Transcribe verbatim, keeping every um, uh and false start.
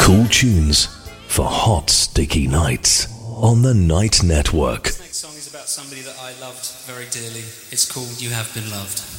Cool tunes for hot, sticky nights on the Night Network. This next song is about somebody that I loved very dearly. It's called You Have Been Loved.